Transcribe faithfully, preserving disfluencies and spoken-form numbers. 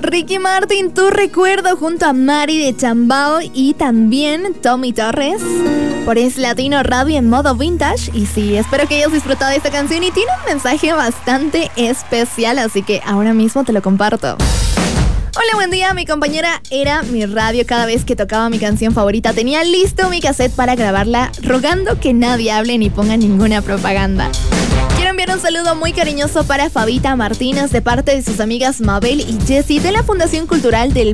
Ricky Martin, Tu Recuerdo, junto a Mari de Chambao y también Tommy Torres por Es Latino Radio en modo vintage. Y sí, espero que hayas disfrutado de esta canción y tiene un mensaje bastante especial, así que ahora mismo te lo comparto. Hola, buen día. Mi compañera era mi radio. Cada vez que tocaba mi canción favorita tenía listo mi cassette para grabarla, rogando que nadie hable ni ponga ninguna propaganda. Quiero enviar un saludo muy cariñoso para Fabita Martínez de parte de sus amigas Mabel y Jessie de la Fundación Cultural del